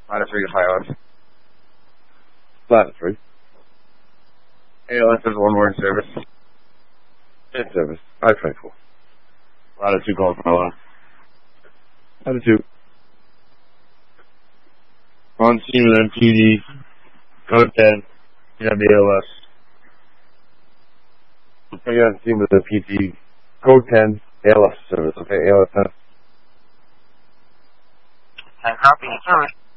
Ladder 3 to Pilot. Ladder 3. ALS is one more in service. In service. I-24. Ladder 2 Golf Pilot. Ladder 2. On scene with MPD. Code 10. ALS. I got a team with the PT. Code 10. ALS service. Okay, ALS 10. And copy service.